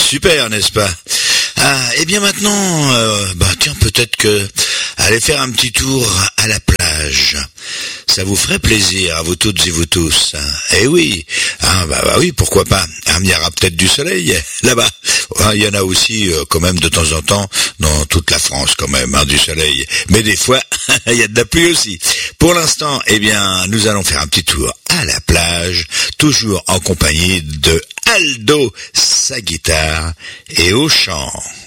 super, n'est-ce pas? Ah, et bien maintenant, tiens, peut-être que aller faire un petit tour à la plage, ça vous ferait plaisir à vous toutes et vous tous. Hein. Eh oui, oui, pourquoi pas. Il y aura peut-être du soleil là-bas. Il y en a aussi quand même de temps en temps dans toute la France quand même, du soleil. Mais des fois, il y a de la pluie aussi. Pour l'instant, nous allons faire un petit tour à la plage, toujours en compagnie de Aldo, sa guitare et au chant.